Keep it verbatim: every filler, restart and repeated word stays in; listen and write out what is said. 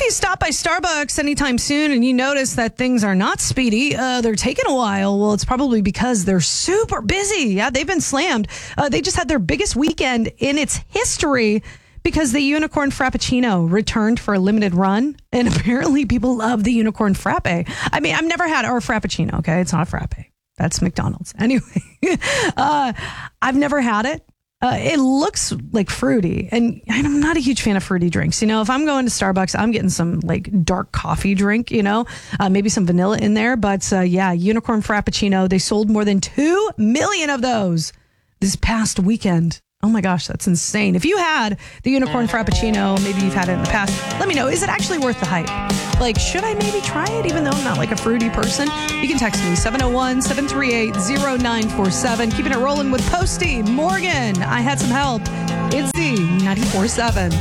you stop by Starbucks anytime soon and you notice that things are not speedy, uh, they're taking a while, well, it's probably because they're super busy. Yeah, they've been slammed. Uh, they just had their biggest weekend in its history because the Unicorn Frappuccino returned for a limited run. And apparently people love the Unicorn Frappe. I mean, I've never had our Frappuccino, okay? It's not a Frappe. That's McDonald's. Anyway, uh, I've never had it. Uh, it looks like fruity, and I'm not a huge fan of fruity drinks. You know, if I'm going to Starbucks, I'm getting some like dark coffee drink, you know, uh, maybe some vanilla in there. But uh, yeah, Unicorn Frappuccino, they sold more than two million of those this past weekend. Oh my gosh, that's insane. If you had the Unicorn Frappuccino, maybe you've had it in the past, let me know. Is it actually worth the hype? Like, should I maybe try it even though I'm not like a fruity person? You can text me seven oh one, seven three eight, oh nine four seven. Keeping it rolling with Posty, Morgan. I had some help. It's Z ninety-four point seven.